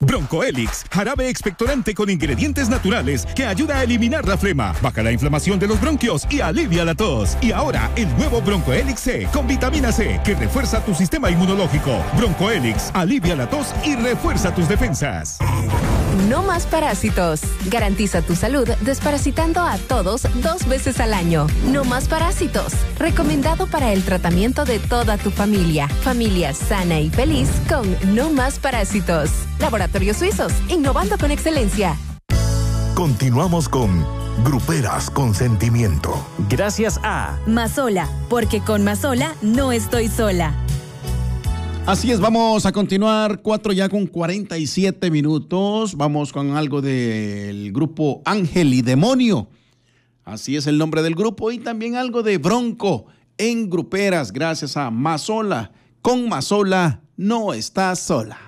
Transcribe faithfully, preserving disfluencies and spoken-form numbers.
Broncoelix, jarabe expectorante con ingredientes naturales que ayuda a eliminar la flema, baja la inflamación de los bronquios y alivia la tos. Y ahora, el nuevo Broncoelix C con vitamina C que refuerza tu sistema inmunológico. Broncoelix, alivia la tos y refuerza tus defensas. No más parásitos. Garantiza tu salud desparasitando a todos dos veces al año. No más parásitos. Recomendado para el tratamiento de toda tu familia. Familia sana y feliz con No más parásitos. Laboratorios Suizos, innovando con excelencia. Continuamos con Gruperas con Sentimiento. Gracias a Mazola, porque con Mazola no estoy sola. Así es, vamos a continuar, cuatro ya con cuarenta y siete minutos. Vamos con algo del grupo Ángel y Demonio. Así es el nombre del grupo. Y también algo de Bronco en Gruperas, gracias a Mazola. Con Mazola no estás sola.